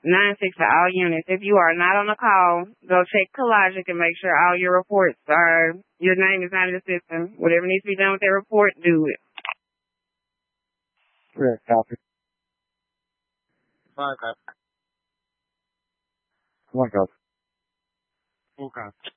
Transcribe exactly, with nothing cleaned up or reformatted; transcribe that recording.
nine six for all units. If you are not on the call, go check Kologic and make sure all your reports are, your name is not in the system. Whatever needs to be done with that report, do it. Correct, copy. Five, copy. One copy. Four, copy.